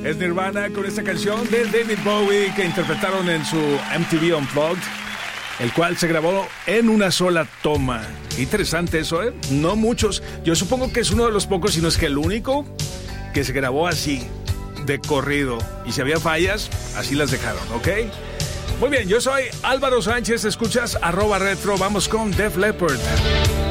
Es Nirvana con esta canción de David Bowie que interpretaron en su MTV Unplugged, el cual se grabó en una sola toma. Interesante eso, ¿eh? No muchos. Yo supongo que es uno de los pocos, si no es que el único, que se grabó así, de corrido. Y si había fallas, así las dejaron, ¿ok? Muy bien, yo soy Álvaro Sánchez, escuchas @retro, vamos con Def Leppard.